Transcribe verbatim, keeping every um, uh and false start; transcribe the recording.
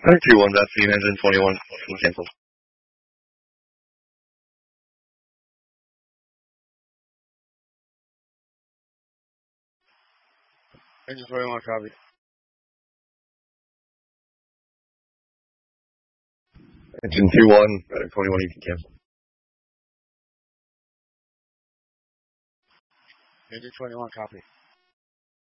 two one, that's the engine twenty-one, cancel. Engine twenty-one, copy. Engine two one, twenty-one, you can cancel. Engine twenty-one, copy.